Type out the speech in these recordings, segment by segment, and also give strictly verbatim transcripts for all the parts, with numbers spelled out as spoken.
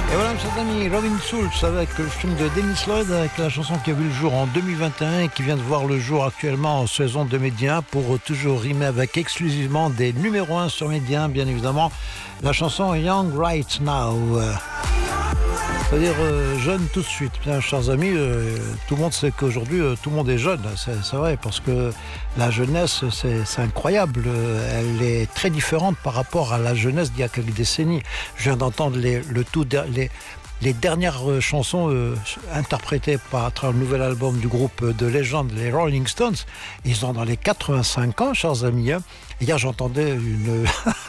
Et voilà, mes chers amis, Robin Schulz avec le film de Dennis Lloyd, avec la chanson qui a vu le jour en deux mille vingt et un et qui vient de voir le jour actuellement en saison de Média pour toujours rimer avec exclusivement des numéros un sur Média, bien évidemment. La chanson Young Right Now. C'est-à-dire euh, jeune tout de suite. Bien, chers amis, euh, tout le monde sait qu'aujourd'hui, euh, tout le monde est jeune. C'est, c'est vrai, parce que la jeunesse, c'est, c'est incroyable. Euh, elle est très différente par rapport à la jeunesse d'il y a quelques décennies. Je viens d'entendre les, le tout, les, les dernières chansons euh, interprétées par à travers le nouvel album du groupe de légende, les Rolling Stones. Ils sont dans les quatre-vingt-cinq ans, chers amis. Hein. Hier, j'entendais une,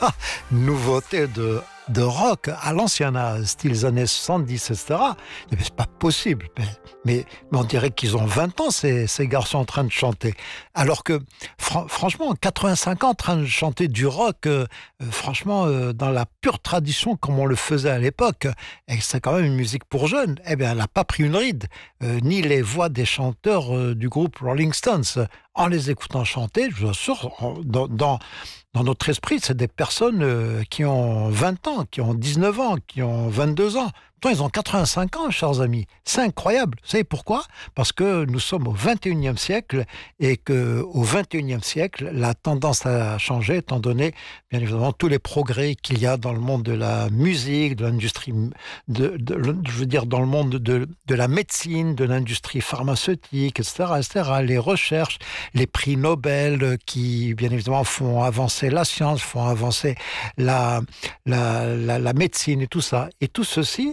une nouveauté de... de rock à l'ancien style années soixante-dix, et cetera. Mais c'est pas possible. Mais, mais, mais on dirait qu'ils ont vingt ans, ces, ces garçons en train de chanter. Alors que, fr- franchement, quatre-vingt-cinq ans en train de chanter du rock, euh, euh, franchement, euh, dans la pure tradition, comme on le faisait à l'époque, et c'est quand même une musique pour jeunes, eh bien, elle n'a pas pris une ride, euh, ni les voix des chanteurs euh, du groupe Rolling Stones. En les écoutant chanter, je vous assure, dans, dans Dans notre esprit, c'est des personnes euh, qui ont vingt ans, qui ont dix-neuf ans, qui ont vingt-deux ans. Pourtant, ils ont quatre-vingt-cinq ans, chers amis. C'est incroyable. Vous savez pourquoi ? Parce que nous sommes au vingt et unième siècle et qu'au vingt et unième siècle, la tendance a changé, étant donné, bien évidemment, tous les progrès qu'il y a dans le monde de la musique, de l'industrie, de, de, je veux dire, dans le monde de, de la médecine, de l'industrie pharmaceutique, et cetera, et cetera. Les recherches, les prix Nobel qui, bien évidemment, font avancer la science, font avancer la, la, la, la médecine et tout ça. Et tout ceci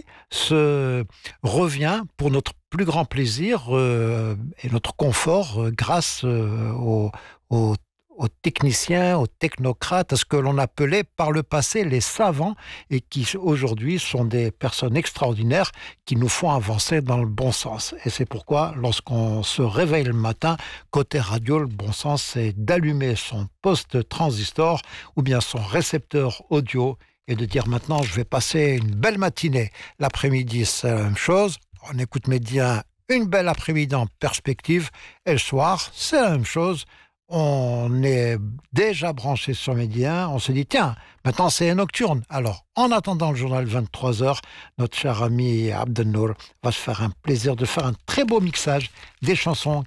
se revient pour notre plus grand plaisir euh, et notre confort euh, grâce euh, aux, aux, aux techniciens, aux technocrates, à ce que l'on appelait par le passé les savants et qui aujourd'hui sont des personnes extraordinaires qui nous font avancer dans le bon sens. Et c'est pourquoi lorsqu'on se réveille le matin, côté radio, le bon sens c'est d'allumer son poste transistor ou bien son récepteur audio et de dire maintenant je vais passer une belle matinée. L'après-midi c'est la même chose, on écoute Média une belle après-midi en perspective et le soir c'est la même chose. On est déjà branché sur Média, on se dit tiens, maintenant c'est nocturne. Alors, en attendant le journal vingt-trois heures, notre cher ami Abdelnour va se faire un plaisir de faire un très beau mixage des chansons